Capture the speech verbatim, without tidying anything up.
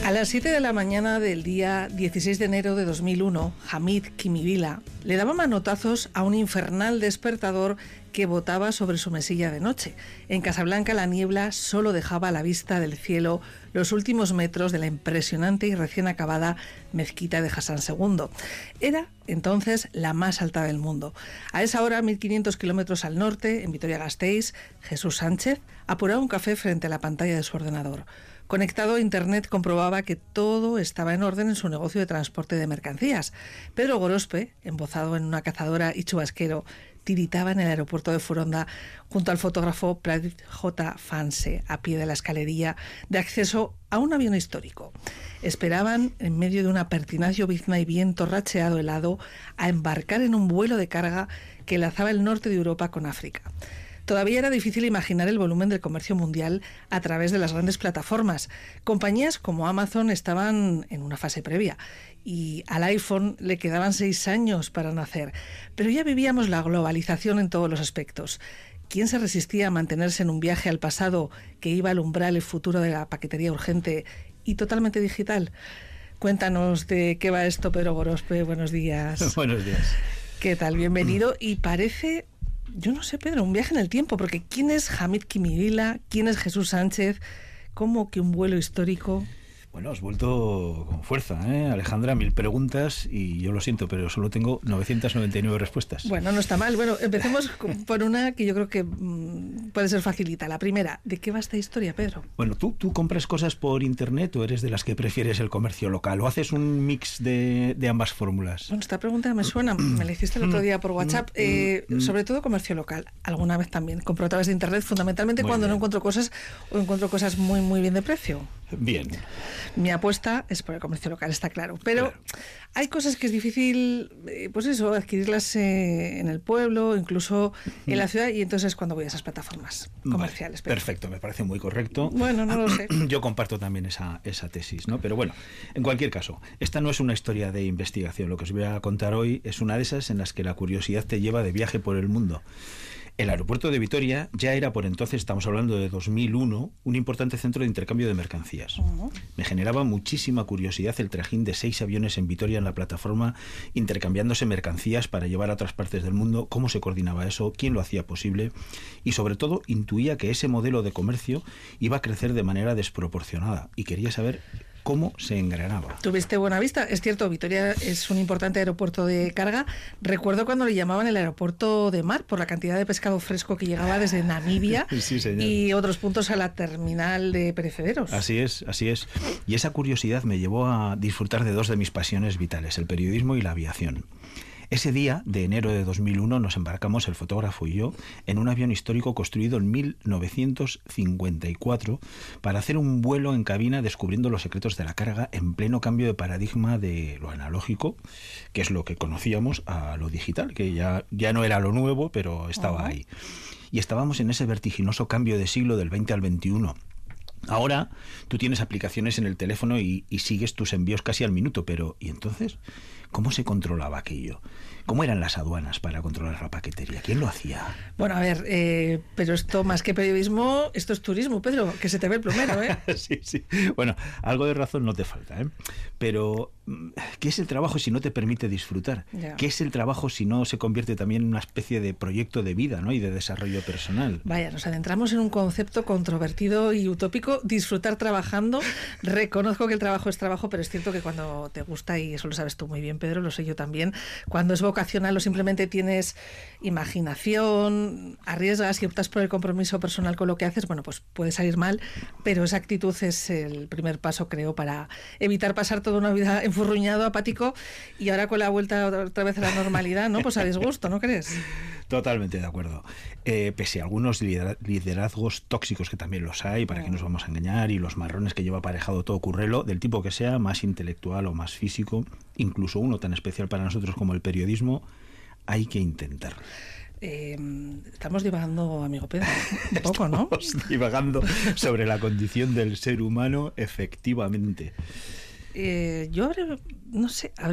A las siete de la mañana del día dieciséis de enero de dos mil uno, Hamid Kimivila le daba manotazos a un infernal despertador que botaba sobre su mesilla de noche. En Casablanca la niebla solo dejaba a la vista del cielo los últimos metros de la impresionante y recién acabada mezquita de Hassan segundo. Era entonces la más alta del mundo. A esa hora, mil quinientos kilómetros al norte, en Vitoria-Gasteiz, Jesús Sánchez apuraba un café frente a la pantalla de su ordenador. Conectado a Internet, comprobaba que todo estaba en orden en su negocio de transporte de mercancías. Pedro Gorospe, embozado en una cazadora y chubasquero, tiritaba en el aeropuerto de Foronda junto al fotógrafo Pradip J. Fanse, a pie de la escalerilla de acceso a un avión histórico. Esperaban, en medio de una pertinaz llovizna y viento racheado helado, a embarcar en un vuelo de carga que enlazaba el norte de Europa con África. Todavía era difícil imaginar el volumen del comercio mundial a través de las grandes plataformas. Compañías como Amazon estaban en una fase previa y al iPhone le quedaban seis años para nacer. Pero ya vivíamos la globalización en todos los aspectos. ¿Quién se resistía a mantenerse en un viaje al pasado que iba a alumbrar el futuro de la paquetería urgente y totalmente digital? Cuéntanos de qué va esto, Pedro Gorospe. Buenos días. Buenos días. ¿Qué tal? Bienvenido. Y parece... Yo no sé, Pedro, un viaje en el tiempo, porque ¿quién es Hamid Kimivila? ¿Quién es Jesús Sánchez? ¿Cómo que un vuelo histórico? Bueno, has vuelto con fuerza, ¿eh, Alejandra? Mil preguntas y yo lo siento, pero solo tengo novecientas noventa y nueve respuestas. Bueno, no está mal. Bueno, empecemos por una que yo creo que mmm, puede ser facilita. La primera, ¿de qué va esta historia, Pedro? Bueno, ¿tú, ¿tú compras cosas por internet o eres de las que prefieres el comercio local? ¿O haces un mix de, de ambas fórmulas? Bueno, esta pregunta me suena. Me la hiciste el otro día por WhatsApp. Eh, sobre todo comercio local. Alguna vez también. Compro a través de internet, fundamentalmente muy cuando bien. No encuentro cosas o encuentro cosas muy, muy bien de precio. Bien. Mi apuesta es por el comercio local, está claro. Pero claro, hay cosas que es difícil, pues eso, adquirirlas eh, en el pueblo, incluso en la ciudad, y entonces es cuando voy a esas plataformas comerciales. Vale, perfecto, me parece muy correcto. Bueno, no lo sé. Yo comparto también esa, esa tesis, ¿no? Pero bueno, en cualquier caso, esta no es una historia de investigación. Lo que os voy a contar hoy es una de esas en las que la curiosidad te lleva de viaje por el mundo. El aeropuerto de Vitoria ya era por entonces, estamos hablando de dos mil uno, un importante centro de intercambio de mercancías. Uh-huh. Me generaba muchísima curiosidad el trajín de seis aviones en Vitoria en la plataforma, intercambiándose mercancías para llevar a otras partes del mundo, cómo se coordinaba eso, quién lo hacía posible y sobre todo intuía que ese modelo de comercio iba a crecer de manera desproporcionada y quería saber cómo se engranaba. Tuviste buena vista. Es cierto, Vitoria es un importante aeropuerto de carga. Recuerdo cuando le llamaban el aeropuerto de mar por la cantidad de pescado fresco que llegaba desde Namibia sí, señor. Y otros puntos a la terminal de perecederos. Así es, así es. Y esa curiosidad me llevó a disfrutar de dos de mis pasiones vitales, el periodismo y la aviación. Ese día de enero de dos mil uno nos embarcamos, el fotógrafo y yo, en un avión histórico construido en mil novecientos cincuenta y cuatro para hacer un vuelo en cabina descubriendo los secretos de la carga en pleno cambio de paradigma de lo analógico, que es lo que conocíamos, a lo digital, que ya, ya no era lo nuevo, pero estaba uh-huh. ahí. Y estábamos en ese vertiginoso cambio de siglo del veinte al veintiuno. Ahora tú tienes aplicaciones en el teléfono y, y sigues tus envíos casi al minuto, pero ¿y entonces? ¿Cómo se controlaba aquello? ¿Cómo eran las aduanas para controlar la paquetería? ¿Quién lo hacía? Bueno, a ver, eh, pero esto más que periodismo, esto es turismo, Pedro, que se te ve el plumero, ¿eh? sí, sí. Bueno, algo de razón no te falta, ¿eh? Pero, ¿qué es el trabajo si no te permite disfrutar? Ya. ¿Qué es el trabajo si no se convierte también en una especie de proyecto de vida, ¿no? Y de desarrollo personal? Vaya, nos adentramos en un concepto controvertido y utópico, disfrutar trabajando. Reconozco que el trabajo es trabajo, pero es cierto que cuando te gusta, y eso lo sabes tú muy bien, Pedro, lo sé yo también, cuando es vocacional o simplemente tienes imaginación, arriesgas y optas por el compromiso personal con lo que haces, bueno, pues puede salir mal, pero esa actitud es el primer paso, creo, para evitar pasar toda una vida enfurruñado, apático, y ahora con la vuelta otra vez a la normalidad, ¿no? Pues a disgusto, ¿no crees? Totalmente de acuerdo. Eh, pese a algunos liderazgos tóxicos, que también los hay, para que nos vamos a engañar, y los marrones que lleva aparejado todo currelo, del tipo que sea, más intelectual o más físico, incluso uno tan especial para nosotros como el periodismo, hay que intentarlo. Eh, estamos divagando, amigo Pedro, un poco, ¿no? Estamos divagando sobre la condición del ser humano, efectivamente. Eh, yo, no sé...